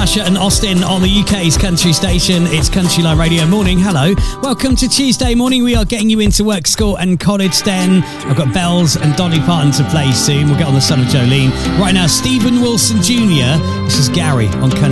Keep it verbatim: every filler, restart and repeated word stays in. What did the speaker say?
Usher and Austin on the U K's country station. It's Country Line Radio Morning. Hello. Welcome to Tuesday morning. We are getting you into work, school and college then. I've got Bells and Dolly Parton to play soon. We'll get on the Son of Jolene. Right now, Stephen Wilson Junior This is Gary on Country